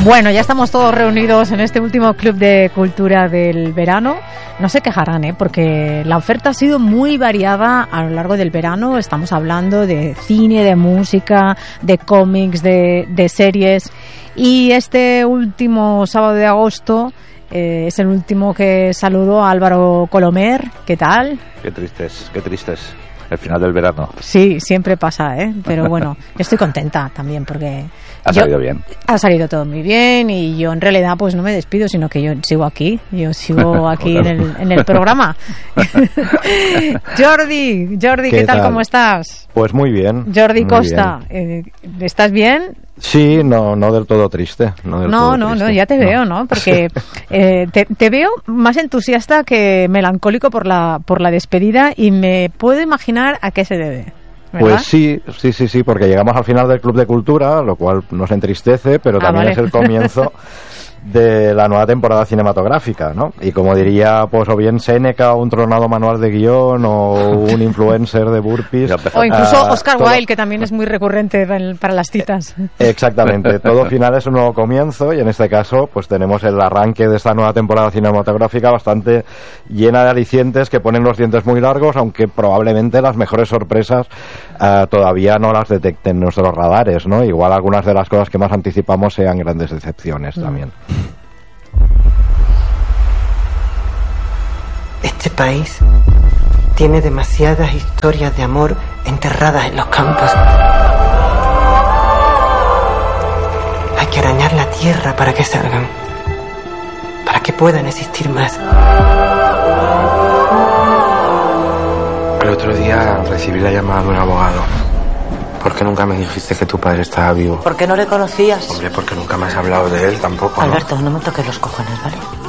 Bueno, ya estamos todos reunidos en este último Club de Cultura del verano. No se quejarán, porque la oferta ha sido muy variada a lo largo del verano. Estamos hablando de cine, de música, de cómics, de series. Y este último sábado de agosto es el último que saludo a Álvaro Colomer. ¿Qué tal? Qué tristes. El final del verano. Sí, siempre pasa, pero bueno, yo estoy contenta también porque ha salido bien. Ha salido todo muy bien y yo en realidad pues no me despido, sino que yo sigo aquí en el programa. Jordi, ¿qué tal? ¿Cómo estás? Pues muy bien. Jordi muy Costa, bien. ¿Estás bien? Sí, no del todo triste. No, ya te veo, ¿no? Porque te veo más entusiasta que melancólico por la despedida y me puedo imaginar a qué se debe. ¿Verdad? Pues sí, porque llegamos al final del Club de Cultura, lo cual nos entristece, pero también es el comienzo de la nueva temporada cinematográfica, ¿no? Y como diría, pues o bien Séneca, un tronado manual de guión, o un influencer de burpees, o incluso Oscar Wilde, que también es muy recurrente para las citas. Exactamente, todo final es un nuevo comienzo, y en este caso pues tenemos el arranque de esta nueva temporada cinematográfica bastante llena de alicientes que ponen los dientes muy largos, aunque probablemente las mejores sorpresas todavía no las detecten nuestros radares, ¿no? Igual algunas de las cosas que más anticipamos sean grandes decepciones también. Este país tiene demasiadas historias de amor enterradas en los campos. Hay que arañar la tierra para que salgan, para que puedan existir más. El otro día recibí la llamada de un abogado. ¿Por qué nunca me dijiste que tu padre estaba vivo? ¿Por qué no le conocías? Hombre, porque nunca me has hablado de él tampoco, ¿no? Alberto, no me toques los cojones, ¿vale?